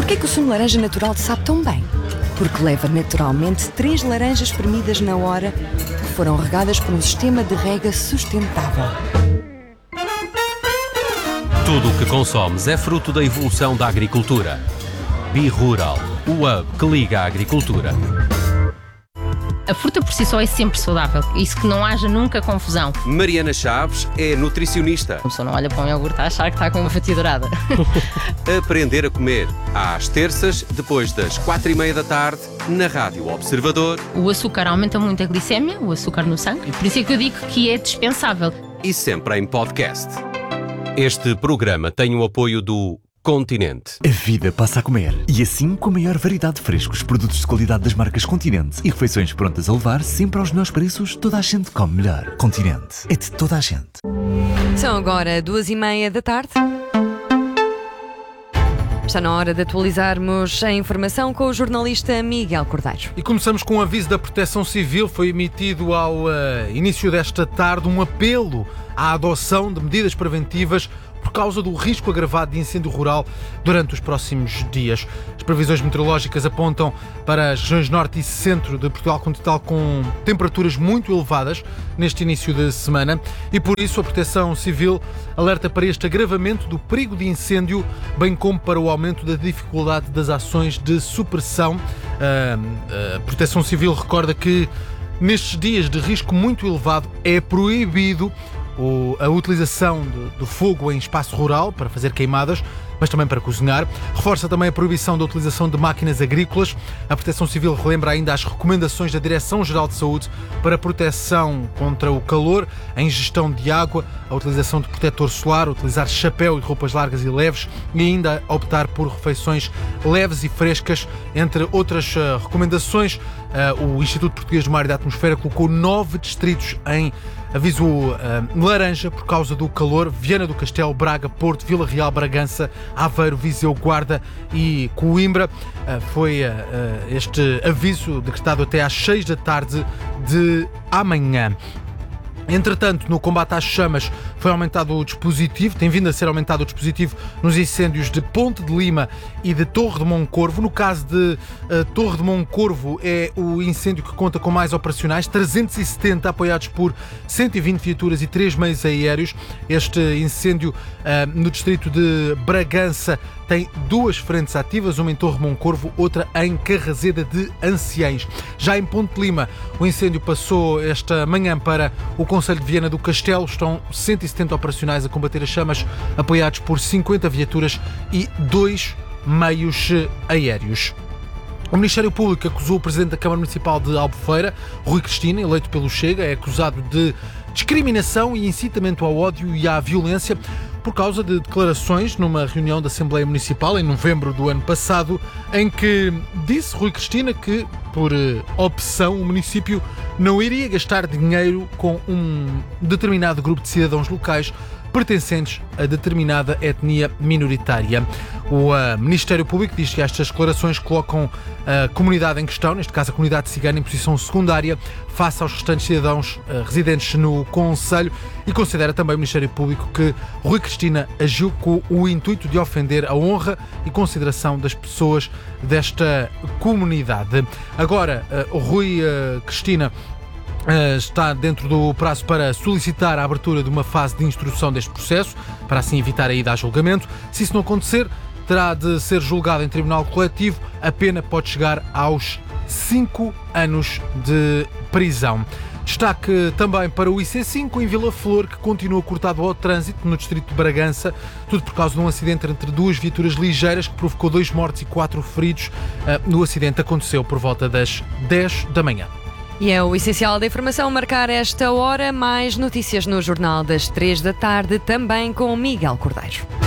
Porquê que o sumo de laranja natural te sabe tão bem? Porque leva naturalmente 3 laranjas espremidas na hora que foram regadas por um sistema de rega sustentável. Tudo o que consomes é fruto da evolução da agricultura. B-Rural, o hub que liga a agricultura. A fruta por si só é sempre saudável, isso que não haja nunca confusão. Mariana Chaves é nutricionista. A pessoa não olha para um iogurte a achar que está com uma fatia dourada. Aprender a comer, às terças, depois das 4:30 da tarde, na Rádio Observador. O açúcar aumenta muito a glicémia, o açúcar no sangue, por isso é que eu digo que é dispensável. E sempre em podcast. Este programa tem o apoio do Continente. A vida passa a comer. E assim, com a maior variedade de frescos, produtos de qualidade das marcas Continente e refeições prontas a levar, sempre aos melhores preços, toda a gente come melhor. Continente. É de toda a gente. São agora 2:30 da tarde. Está na hora de atualizarmos a informação com o jornalista Miguel Cordeiro. E começamos com um aviso da Proteção Civil. Foi emitido ao início desta tarde um apelo à adoção de medidas preventivas por causa do risco agravado de incêndio rural durante os próximos dias. As previsões meteorológicas apontam para as regiões norte e centro de Portugal continental com temperaturas muito elevadas neste início de semana e por isso a Proteção Civil alerta para este agravamento do perigo de incêndio, bem como para o aumento da dificuldade das ações de supressão. A Proteção Civil recorda que nestes dias de risco muito elevado é proibido a utilização do fogo em espaço rural para fazer queimadas, mas também para cozinhar. Reforça também a proibição da utilização de máquinas agrícolas. A Proteção Civil relembra ainda as recomendações da Direção-Geral de Saúde para proteção contra o calor, a ingestão de água, a utilização de protetor solar, utilizar chapéu e roupas largas e leves e ainda optar por refeições leves e frescas, entre outras recomendações. O Instituto Português do Mar e da Atmosfera colocou 9 distritos em aviso laranja por causa do calor: Viana do Castelo, Braga, Porto, Vila Real, Bragança, Aveiro, Viseu, Guarda e Coimbra. Foi este aviso decretado até às 6 da tarde de amanhã. Entretanto, no combate às chamas foi aumentado o dispositivo, tem vindo a ser aumentado o dispositivo nos incêndios de Ponte de Lima e de Torre de Moncorvo. No caso de Torre de Moncorvo é o incêndio que conta com mais operacionais, 370 apoiados por 120 viaturas e 3 meios aéreos. Este incêndio no distrito de Bragança tem 2 frentes ativas, uma em Torre de Moncorvo, outra em Carrazeda de Anciães. Já em Ponte de Lima, o incêndio passou esta manhã para o Concelho de Viana do Castelo. Estão 170 operacionais a combater as chamas, apoiados por 50 viaturas e 2 meios aéreos. O Ministério Público acusou o Presidente da Câmara Municipal de Albufeira, Rui Cristina, eleito pelo Chega. É acusado de discriminação e incitamento ao ódio e à violência por causa de declarações numa reunião da Assembleia Municipal em novembro do ano passado, em que disse Rui Cristina que, por opção, o município não iria gastar dinheiro com um determinado grupo de cidadãos locais pertencentes a determinada etnia minoritária. O Ministério Público diz que estas declarações colocam a comunidade em questão, neste caso a comunidade cigana, em posição secundária face aos restantes cidadãos residentes no concelho, e considera também o Ministério Público que Rui Cristina agiu com o intuito de ofender a honra e consideração das pessoas desta comunidade. Agora, o Rui Cristina está dentro do prazo para solicitar a abertura de uma fase de instrução deste processo, para assim evitar a ida a julgamento. Se isso não acontecer, terá de ser julgado em tribunal coletivo. A pena pode chegar aos 5 anos de prisão. Destaque também para o IC5 em Vila Flor, que continua cortado ao trânsito no distrito de Bragança, tudo por causa de um acidente entre 2 viaturas ligeiras que provocou 2 mortos e 4 feridos. O acidente aconteceu por volta das 10 da manhã. E é o essencial da informação marcar esta hora. Mais notícias no Jornal das 3 da tarde, também com Miguel Cordeiro.